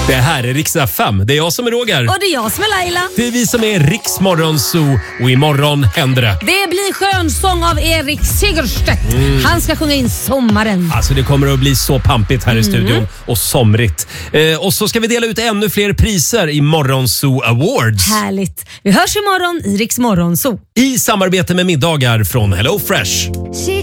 Det här är Rix FM. Det är jag som är Roger. Och det är jag som är Laila. Det är vi som är Rix Morgonzoo och imorgon händer det. Det blir skönsång av Erik Segerstedt. Han ska sjunga in sommaren. Alltså det kommer att bli så pampigt här i studion och somrigt. Och så ska vi dela ut ännu fler priser i Morgonzoo Awards. Härligt. Vi hörs imorgon i Rix Morgonzoo. I samarbete med middagar från Hello Fresh.